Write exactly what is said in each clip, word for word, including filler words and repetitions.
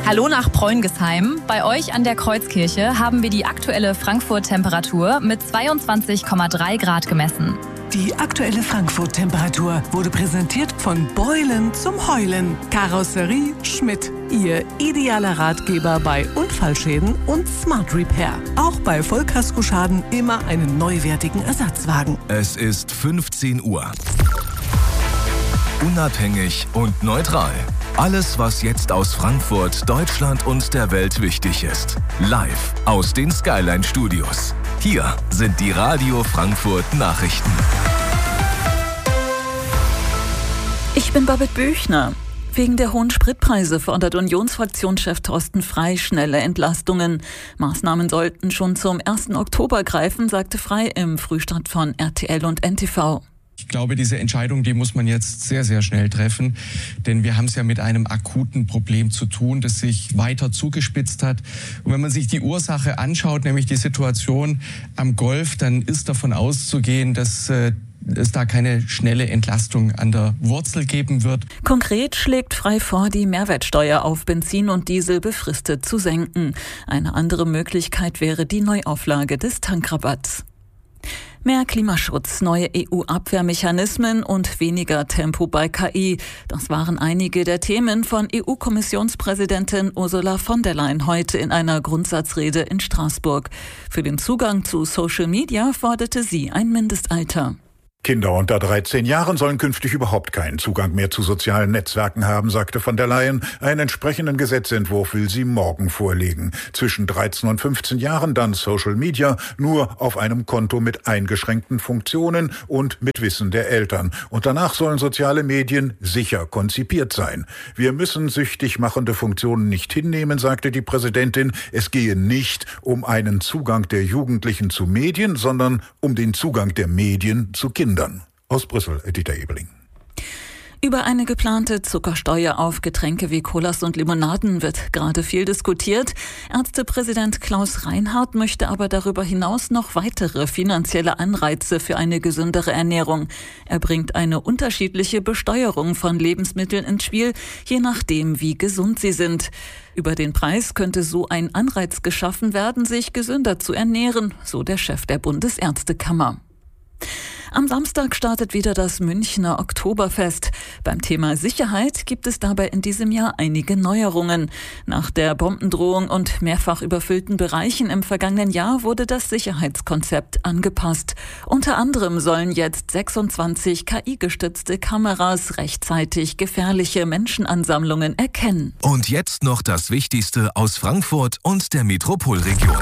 Hallo nach Preungesheim. Bei euch an der Kreuzkirche haben wir die aktuelle Frankfurt-Temperatur mit zweiundzwanzig Komma drei Grad gemessen. Die aktuelle Frankfurt-Temperatur wurde präsentiert von Beulen zum Heulen. Karosserie Schmidt. Ihr idealer Ratgeber bei Unfallschäden und Smart Repair. Auch bei Vollkaskoschaden immer einen neuwertigen Ersatzwagen. Es ist fünfzehn Uhr. Unabhängig und neutral. Alles, was jetzt aus Frankfurt, Deutschland und der Welt wichtig ist. Live aus den Skyline Studios. Hier sind die Radio Frankfurt Nachrichten. Ich bin Babette Büchner. Wegen der hohen Spritpreise fordert Unionsfraktionschef Thorsten Frey schnelle Entlastungen. Maßnahmen sollten schon zum ersten Oktober greifen, sagte Frey im Frühstart von R T L und N T V. Ich glaube, diese Entscheidung, die muss man jetzt sehr, sehr schnell treffen, denn wir haben es ja mit einem akuten Problem zu tun, das sich weiter zugespitzt hat. Und wenn man sich die Ursache anschaut, nämlich die Situation am Golf, dann ist davon auszugehen, dass äh, es da keine schnelle Entlastung an der Wurzel geben wird. Konkret schlägt Frey vor, die Mehrwertsteuer auf Benzin und Diesel befristet zu senken. Eine andere Möglichkeit wäre die Neuauflage des Tankrabatts. Mehr Klimaschutz, neue E U-Abwehrmechanismen und weniger Tempo bei K I. Das waren einige der Themen von E U-Kommissionspräsidentin Ursula von der Leyen heute in einer Grundsatzrede in Straßburg. Für den Zugang zu Social Media forderte sie ein Mindestalter. Kinder unter dreizehn Jahren sollen künftig überhaupt keinen Zugang mehr zu sozialen Netzwerken haben, sagte von der Leyen. Einen entsprechenden Gesetzentwurf will sie morgen vorlegen. Zwischen dreizehn und fünfzehn Jahren dann Social Media, nur auf einem Konto mit eingeschränkten Funktionen und mit Wissen der Eltern. Und danach sollen soziale Medien sicher konzipiert sein. Wir müssen süchtig machende Funktionen nicht hinnehmen, sagte die Präsidentin. Es gehe nicht um einen Zugang der Jugendlichen zu Medien, sondern um den Zugang der Medien zu Kindern. Aus Brüssel, Edita Ebeling. Über eine geplante Zuckersteuer auf Getränke wie Colas und Limonaden wird gerade viel diskutiert. Ärztepräsident Klaus Reinhardt möchte aber darüber hinaus noch weitere finanzielle Anreize für eine gesündere Ernährung. Er bringt eine unterschiedliche Besteuerung von Lebensmitteln ins Spiel, je nachdem, wie gesund sie sind. Über den Preis könnte so ein Anreiz geschaffen werden, sich gesünder zu ernähren, so der Chef der Bundesärztekammer. Am Samstag startet wieder das Münchner Oktoberfest. Beim Thema Sicherheit gibt es dabei in diesem Jahr einige Neuerungen. Nach der Bombendrohung und mehrfach überfüllten Bereichen im vergangenen Jahr wurde das Sicherheitskonzept angepasst. Unter anderem sollen jetzt sechsundzwanzig K I-gestützte Kameras rechtzeitig gefährliche Menschenansammlungen erkennen. Und jetzt noch das Wichtigste aus Frankfurt und der Metropolregion.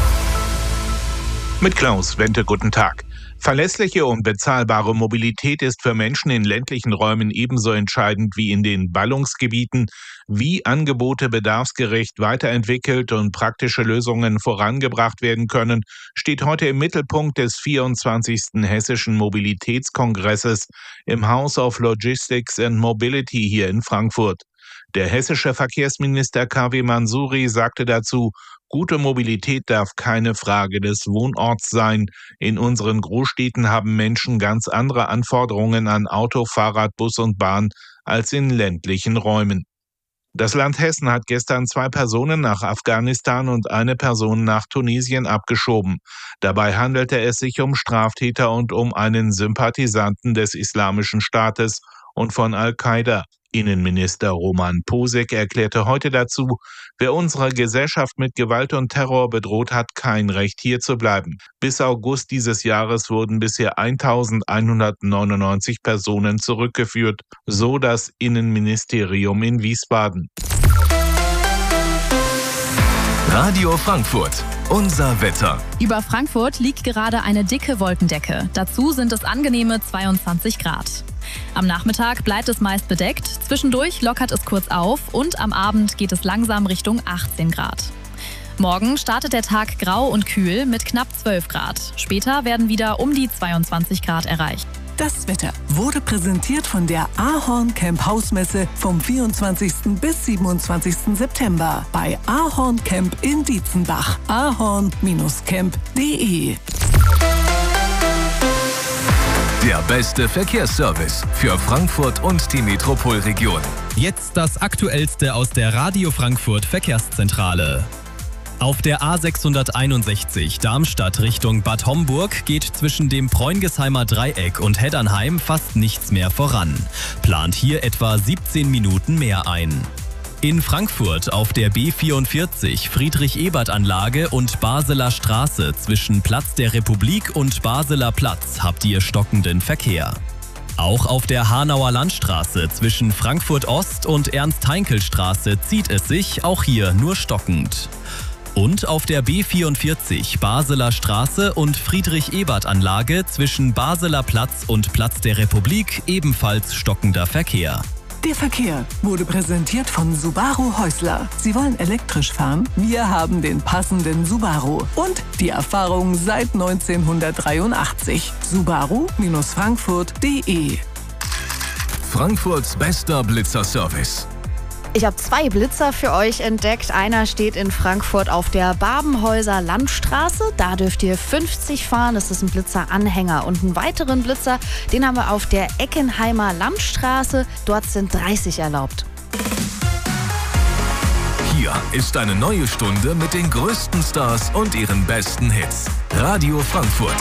Mit Klaus Wente, guten Tag. Verlässliche und bezahlbare Mobilität ist für Menschen in ländlichen Räumen ebenso entscheidend wie in den Ballungsgebieten. Wie Angebote bedarfsgerecht weiterentwickelt und praktische Lösungen vorangebracht werden können, steht heute im Mittelpunkt des vierundzwanzigsten Hessischen Mobilitätskongresses im House of Logistics and Mobility hier in Frankfurt. Der hessische Verkehrsminister K W Mansouri sagte dazu, gute Mobilität darf keine Frage des Wohnorts sein. In unseren Großstädten haben Menschen ganz andere Anforderungen an Auto, Fahrrad, Bus und Bahn als in ländlichen Räumen. Das Land Hessen hat gestern zwei Personen nach Afghanistan und eine Person nach Tunesien abgeschoben. Dabei handelte es sich um Straftäter und um einen Sympathisanten des Islamischen Staates und von Al-Qaida. Innenminister Roman Posek erklärte heute dazu, wer unsere Gesellschaft mit Gewalt und Terror bedroht, hat kein Recht, hier zu bleiben. Bis August dieses Jahres wurden bisher eintausendeinhundertneunundneunzig Personen zurückgeführt, so das Innenministerium in Wiesbaden. Radio Frankfurt. Unser Wetter. Über Frankfurt liegt gerade eine dicke Wolkendecke. Dazu sind es angenehme zweiundzwanzig Grad. Am Nachmittag bleibt es meist bedeckt, zwischendurch lockert es kurz auf und am Abend geht es langsam Richtung achtzehn Grad. Morgen startet der Tag grau und kühl mit knapp zwölf Grad. Später werden wieder um die zweiundzwanzig Grad erreicht. Das Wetter wurde präsentiert von der Ahorn Camp Hausmesse vom vierundzwanzigsten bis siebenundzwanzigsten September bei Ahorn Camp in Dietzenbach. ahorn Bindestrich camp punkt de Der beste Verkehrsservice für Frankfurt und die Metropolregion. Jetzt das Aktuellste aus der Radio Frankfurt Verkehrszentrale. Auf der A sechshunderteinundsechzig Darmstadt Richtung Bad Homburg geht zwischen dem Preungesheimer Dreieck und Heddernheim fast nichts mehr voran. Plant hier etwa siebzehn Minuten mehr ein. In Frankfurt auf der B vierundvierzig Friedrich-Ebert-Anlage und Baseler Straße zwischen Platz der Republik und Baseler Platz habt ihr stockenden Verkehr. Auch auf der Hanauer Landstraße zwischen Frankfurt Ost und Ernst-Heinkel-Straße zieht es sich, auch hier nur stockend. Und auf der B vierundvierzig Baseler Straße und Friedrich-Ebert-Anlage zwischen Baseler Platz und Platz der Republik ebenfalls stockender Verkehr. Der Verkehr wurde präsentiert von Subaru Häusler. Sie wollen elektrisch fahren? Wir haben den passenden Subaru. Und die Erfahrung seit neunzehnhundertdreiundachtzig. Subaru Frankfurt punkt de. Frankfurts bester Blitzerservice. Ich habe zwei Blitzer für euch entdeckt. Einer steht in Frankfurt auf der Babenhäuser Landstraße. Da dürft ihr fünfzig fahren. Das ist ein Blitzer-Anhänger. Und einen weiteren Blitzer, den haben wir auf der Eckenheimer Landstraße. Dort sind dreißig erlaubt. Hier ist eine neue Stunde mit den größten Stars und ihren besten Hits. Radio Frankfurt.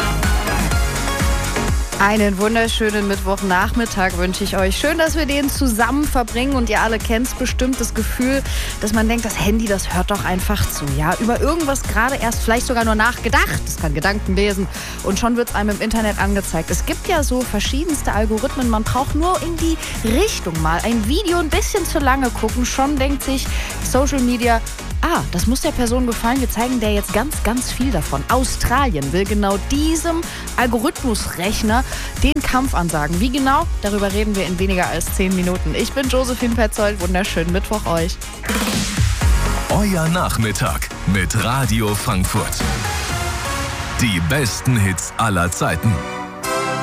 Einen wunderschönen Mittwochnachmittag wünsche ich euch. Schön, dass wir den zusammen verbringen und ihr alle kennt bestimmt das Gefühl, dass man denkt, das Handy, das hört doch einfach zu. Ja, über irgendwas gerade erst vielleicht sogar nur nachgedacht. Das kann Gedanken lesen und schon wird es einem im Internet angezeigt. Es gibt ja so verschiedenste Algorithmen. Man braucht nur in die Richtung mal ein Video ein bisschen zu lange gucken. Schon denkt sich Social Media, ah, das muss der Person gefallen, wir zeigen der jetzt ganz, ganz viel davon. Australien will genau diesem Algorithmusrechner den Kampf ansagen. Wie genau? Darüber reden wir in weniger als zehn Minuten. Ich bin Josephine Petzold, wunderschönen Mittwoch euch. Euer Nachmittag mit Radio Frankfurt. Die besten Hits aller Zeiten.